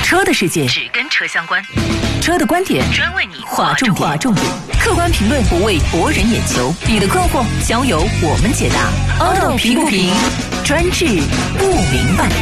车的世界只跟车相关， 车的观点专为你划重点，客观评论不为博人眼球，你的困惑交由我们解答。Auto 评不评，专治不明白。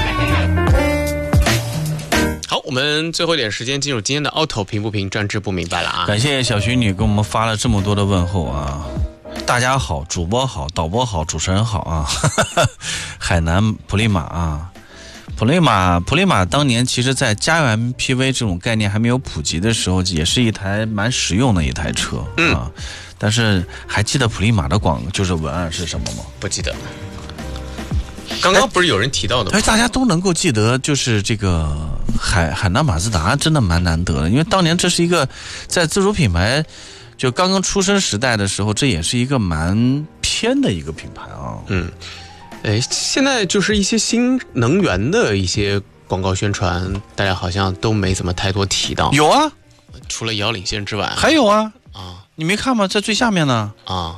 好，我们最后一点时间进入今天的 Auto 评不评，专治不明白了啊！ 感谢小徐女给我们发了这么多的问候啊！大家好，主播好，导播好，主持人好啊！海南普利马啊，普利马当年其实在家用 MPV 这种概念还没有普及的时候，也是一台蛮实用的一台车啊。但是还记得普利马的就是文案是什么吗？ 不记得。刚刚不是有人提到的吗？ 大家都能够记得，就是这个海南马自达真的蛮难得的，因为当年这是一个在自主品牌就刚刚出生时代的时候，这也是一个蛮偏的一个品牌啊。 现在就是一些新能源的一些广告宣传，大家好像都没怎么太多提到。 有啊， 除了遥领先之外， 还有啊，你没看吗？在最下面呢啊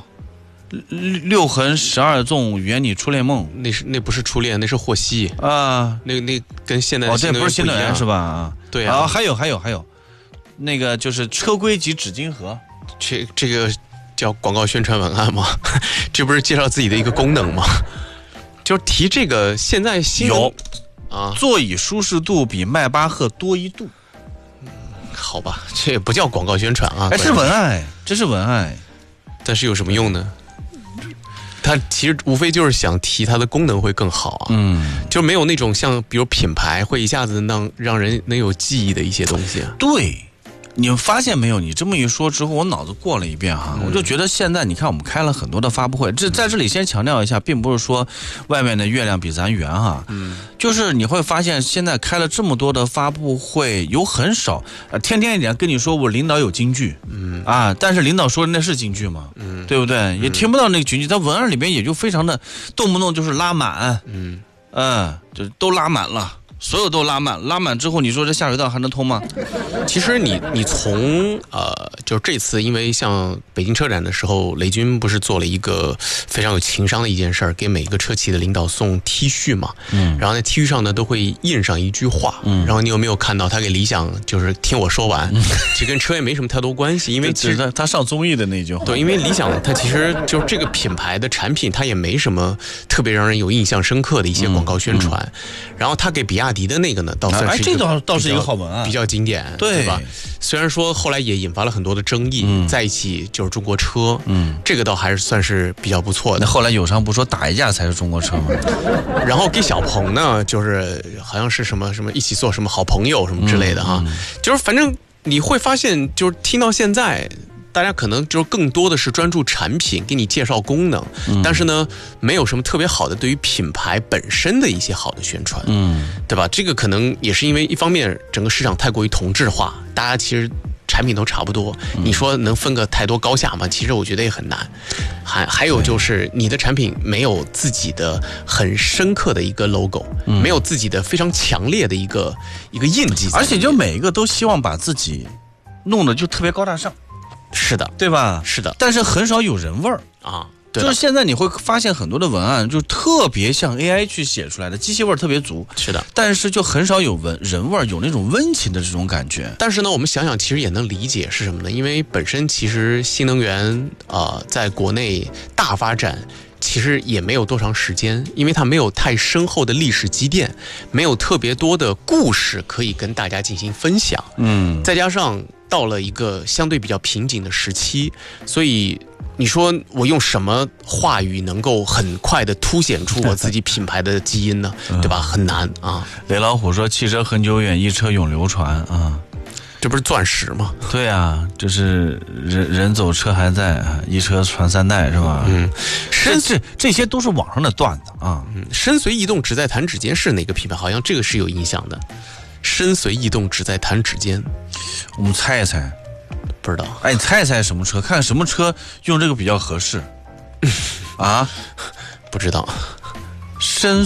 ，6横12纵圆你初恋梦， 那不是初恋，那是霍希啊， 那跟现在的新能源这不是新能源是吧？ 啊，对啊， 还有，那个就是车规及纸巾盒， 这个叫广告宣传文案吗？这不是介绍自己的一个功能吗？就是提这个，现在有啊，座椅舒适度比迈巴赫多1度。 好吧，这也不叫广告宣传啊， 是文案，这是文案， 但是有什么用呢？它其实无非就是想提它的功能会更好啊，就没有那种像比如品牌会一下子让人能有记忆的一些东西啊。 对。你们发现没有？你这么一说之后，我脑子过了一遍哈，我就觉得现在你看我们开了很多的发布会，在这里先强调一下，并不是说外面的月亮比咱圆哈，就是你会发现现在开了这么多的发布会，有很少天天一点跟你说我领导有金句，但是领导说的那是金句吗？对不对？也听不到那个金句，它文案里边也就非常的动不动就是拉满，就都拉满了。所有都拉满之后，你说这下水道还能通吗？ 其实你从就是这次，因为像北京车展的时候，雷军不是做了一个非常有情商的一件事儿，给每个车企的领导送 T 恤嘛，然后那 T 恤上呢都会印上一句话，然后你有没有看到他给理想就是听我说完，其实跟车也没什么太多关系，因为其实他上综艺的那句话， 对，因为理想它其实就是这个品牌的产品，它也没什么特别让人有印象深刻的一些广告宣传，然后他给比亚迪的那个呢，倒算是这倒是一个好文案， 比较经典，对吧？虽然说后来也引发了很多的争议，在一起就是中国车，这个倒还是算是比较不错的。 那后来友商不说打一架才是中国车吗？ 然后给小鹏呢，就是好像是什么一起做什么好朋友什么之类的哈，就是反正你会发现，就是听到现在。大家可能就是更多的是专注产品，给你介绍功能，但是呢，没有什么特别好的对于品牌本身的一些好的宣传，对吧？这个可能也是因为一方面整个市场太过于同质化，大家其实产品都差不多，你说能分个太多高下吗？其实我觉得也很难。还有就是你的产品没有自己的很深刻的一个 logo，没有自己的非常强烈的一个印记， 而且就每一个都希望把自己弄得就特别高大上。 是的， 对吧？ 是的， 但是很少有人味儿啊。 就是现在你会发现很多的文案就特别像 AI 去写出来的，机械味儿特别足。 是的， 但是就很少有人味儿，有那种温情的这种感觉。 但是呢，我们想想，其实也能理解是什么呢？因为本身其实新能源在国内大发展。其实也没有多长时间，因为它没有太深厚的历史积淀，没有特别多的故事可以跟大家进行分享。再加上到了一个相对比较瓶颈的时期，所以你说我用什么话语能够很快的凸显出我自己品牌的基因呢？对吧？很难啊。 雷老虎说：“汽车很久远，一车永流传啊。” 这不是钻石吗？ 对啊，就是人走车还在，一车传3代是吧？这些都是网上的段子啊。 身随意动，只在弹指间是哪个品牌？好像这个是有印象的。身随意动，只在弹指间。 我们猜一猜， 不知道。 哎，你猜一猜什么车？看什么车用这个比较合适？啊？ 不知道。